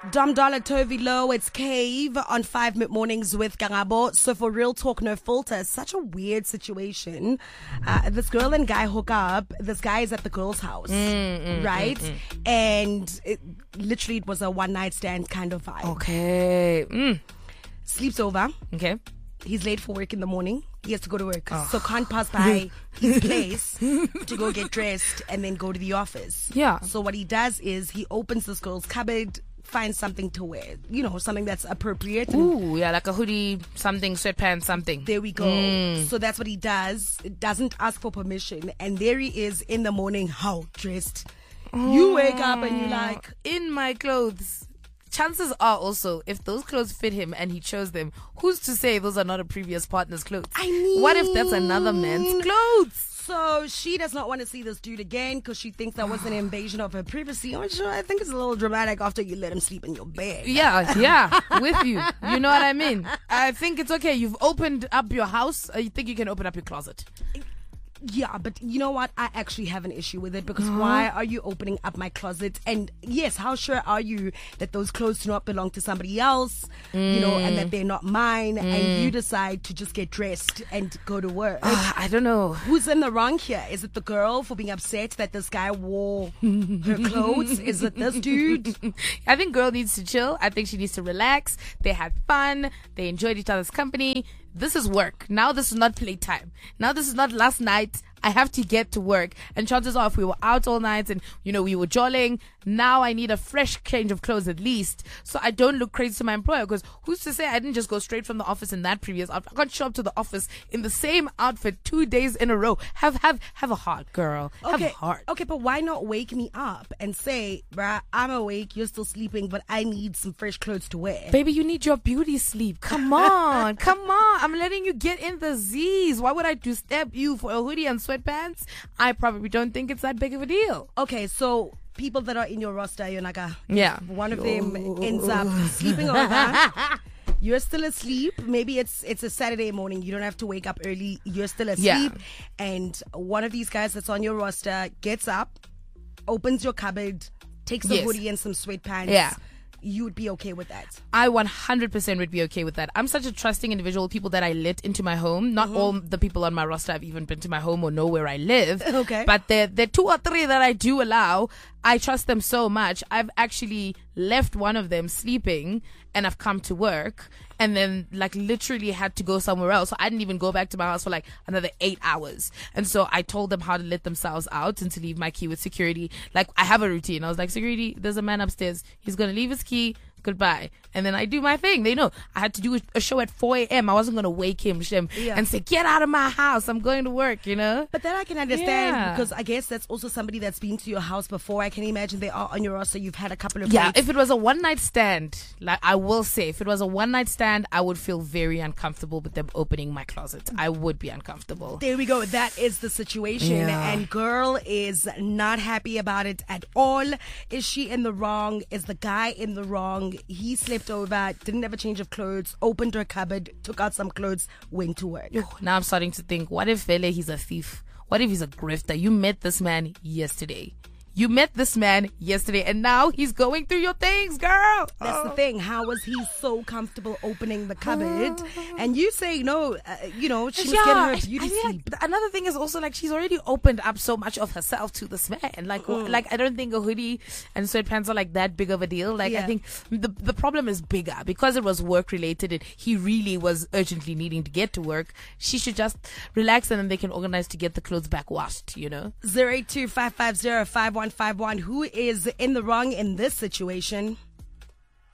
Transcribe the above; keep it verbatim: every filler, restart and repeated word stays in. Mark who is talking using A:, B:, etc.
A: Dom Dollar, Tovi Low, it's Cave on five Mid Mornings with Gangabo. So for Real Talk No Filter, it's such a weird situation. Uh, this girl and guy hook up. This guy is at the girl's house,
B: Mm, mm,
A: right?
B: mm,
A: And it, literally it was a one night stand kind of vibe.
B: Okay. Mm.
A: Sleeps over.
B: Okay.
A: He's late for work in the morning. He has to go to work. So can't pass by his place to go get dressed and then go to the office.
B: Yeah.
A: So what he does is he opens this girl's cupboard, finds something to wear, you know, something that's appropriate. And
B: Ooh, yeah, like a hoodie, something, sweatpants, something.
A: there we go.
B: Mm.
A: So that's what he does. Doesn't ask for permission. And there he is in the morning, how dressed. You wake up and you're like,
B: in my clothes. Chances are also, if those clothes fit him and he chose them, who's to say those are not a previous partner's clothes?
A: I mean,
B: what if that's another man's clothes?
A: So she does not want to see this dude again because she thinks that was an invasion of her privacy. Which I think is a little dramatic after you let him sleep in your bed.
B: Yeah, yeah, with you. You know what I mean? I think it's okay. You've opened up your house. I think you can open up your closet.
A: Yeah, but you know what? I actually have an issue with it because why are you opening up my closet? And yes, how sure are you that those clothes do not belong to somebody else, mm. you know, and that they're not mine? Mm. And you decide to just get dressed and go to work.
B: Uh, I don't know.
A: Who's in the wrong here? Is it the girl for being upset that this guy wore her clothes? Is it this dude?
B: I think girl needs to chill. I think she needs to relax. They had fun. They enjoyed each other's company. This is work. Now this is not playtime. Now this is not last night. I have to get to work. And chances are if we were out all night and, you know, we were jolling, now I need a fresh change of clothes at least. So I don't look crazy to my employer because who's to say I didn't just go straight from the office in that previous outfit. I can't show up to the office in the same outfit two days in a row. Have, have, have a heart, girl. Have
A: Okay,
B: a heart.
A: okay, but why not wake me up and say, bruh, I'm awake, you're still sleeping, but I need some fresh clothes to wear.
B: Baby, you need your beauty sleep. Come on. Come on. I'm letting you get in the Z's. Why would I disturb you for a hoodie and sweatpants? I probably don't think it's that big of a deal.
A: Okay, so people that are in your roster, Yonaka,
B: Yeah.
A: one of them ends up sleeping over. You're still asleep. Maybe it's it's a Saturday morning. You don't have to wake up early. You're still asleep.
B: Yeah.
A: And one of these guys that's on your roster gets up, opens your cupboard, takes a
B: Yes.
A: hoodie and some sweatpants.
B: Yeah.
A: You would be okay with that.
B: I one hundred percent would be okay with that. I'm such a trusting individual. People that I let into my home, not all the people on my roster have even been to my home or know where I live.
A: Okay.
B: But the the two or three that I do allow, I trust them so much. I've actually left one of them sleeping and I've come to work and then like literally had to go somewhere else. So I didn't even go back to my house for like another eight hours. And so I told them how to let themselves out and to leave my key with security. Like I have a routine. I was like, security, there's a man upstairs. He's going to leave his key. Goodbye. And then I do my thing. They know I had to do a show at four a.m. I wasn't going to wake him Shem,
A: Yeah.
B: and say, get out of my house. I'm going to work, you know?
A: But then I can understand
B: Yeah.
A: because I guess that's also somebody that's been to your house before. I can imagine they are on your roster. You've had a couple of
B: Yeah,
A: nights.
B: if it was a one night stand, like I will say, if it was a one night stand, I would feel very uncomfortable with them opening my closet. I would be uncomfortable.
A: There we go. That is the situation.
B: Yeah.
A: And girl is not happy about it at all. Is she in the wrong? Is the guy in the wrong? He slept over, didn't have a change of clothes, opened her cupboard, took out some clothes, went to work.
B: Now I'm starting to think, what if Vele he's a thief? What if he's a grifter? You met this man yesterday. You met this man yesterday and now he's going through your things, girl.
A: That's the thing. How was he so comfortable opening the cupboard? And you say, no, uh, you know, she was getting her beauty
B: I mean,
A: sleep.
B: like, another thing is also like she's already opened up so much of herself to this man. Like,
A: Mm.
B: like I don't think a hoodie and sweatpants are like that big of a deal. Like,
A: Yeah.
B: I think the the problem is bigger because it was work related. And he really was urgently needing to get to work. She should just relax and then they can organize to get the clothes back washed. You know.
A: zero eight two five five zero five one five one. Who is in the wrong in this situation?